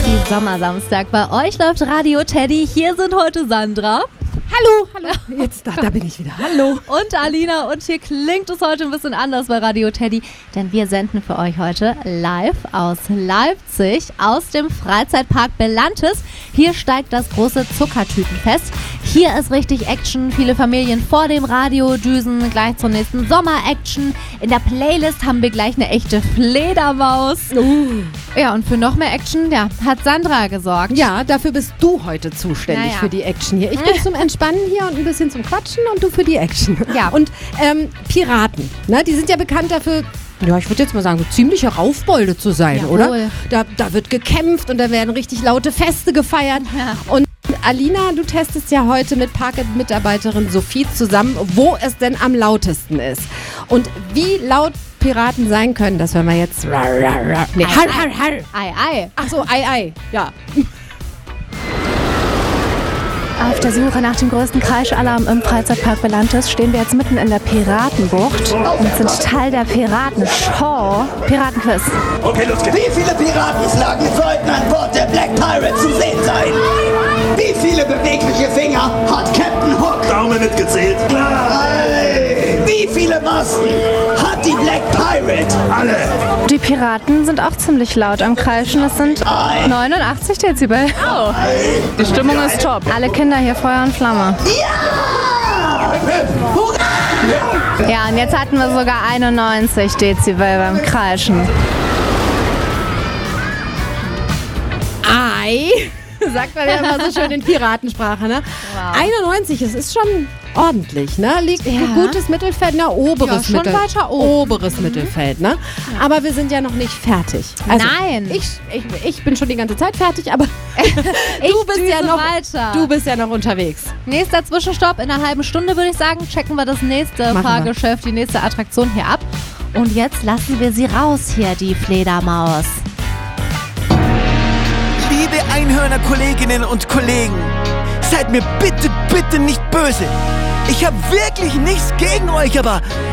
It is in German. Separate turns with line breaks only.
Sommersamstag. Bei euch läuft Radio Teddy. Hier sind heute Sandra.
Hallo. Jetzt, da bin ich wieder. Hallo.
Und Alina. Und hier klingt es heute ein bisschen anders bei Radio Teddy, denn wir senden für euch heute live aus Leipzig, aus dem Freizeitpark Belantis. Hier steigt das große Zuckertütenfest. Hier ist richtig Action. Viele Familien vor dem Radio düsen gleich zur nächsten Sommer-Action. In der Playlist haben wir gleich eine echte Fledermaus. Ja, und für noch mehr Action, hat Sandra gesorgt.
Ja, dafür bist du heute zuständig für die Action hier. Ich bin zum Entspannen hier und ein bisschen zum Quatschen und du für die Action.
Ja.
Und Piraten, ne, die sind ja bekannt dafür, ja, ich würde jetzt mal sagen, ziemliche Raufbolde zu sein, oder? Da wird gekämpft und da werden richtig laute Feste gefeiert.
Ja.
Und Alina, du testest ja heute mit Parkett-Mitarbeiterin Sophie zusammen, wo es denn am lautesten ist. Und wie laut Piraten sein können, das hören wir jetzt. Nee,
Ei.
Ach so, ei. Ja.
Auf der Suche nach dem größten Kreischalarm im Freizeitpark Belantis stehen wir jetzt mitten in der Piratenbucht und sind Teil der Piratenshow. Piratenquiz.
Okay, los geht's. Wie viele Piratenflaggen sollten an Bord der Black Pirate zu sehen sein? Wie viele bewegliche Finger hat Captain Hook? Daumen mitgezählt. Wie viele Masten hat die Black Pirate? Alle.
Die Piraten sind auch ziemlich laut am Kreischen. Es sind 89 Dezibel.
Oh. Die Stimmung ist top.
Alle Kinder hier Feuer und Flamme.
Ja! Hurra!
Ja, und jetzt hatten wir sogar 91 Dezibel beim Kreischen.
Ei, sagt man ja immer so schön in Piratensprache, ne?
Wow.
91, es ist schon ordentlich, ne? Liegt ein gutes Mittelfeld, oberes
schon weiter oben.
Oberes Mittelfeld, ne? Aber wir sind ja noch nicht fertig. Also,
Nein.
Ich bin schon die ganze Zeit fertig, aber du bist ja noch unterwegs.
Nächster Zwischenstopp in einer halben Stunde, würde ich sagen, checken wir das nächste Fahrgeschäft, die nächste Attraktion hier ab. Und jetzt lassen wir sie raus hier, die Fledermaus.
Liebe Einhörner-Kolleginnen und Kollegen, seid mir bitte nicht böse. Ich habe wirklich nichts gegen euch, aber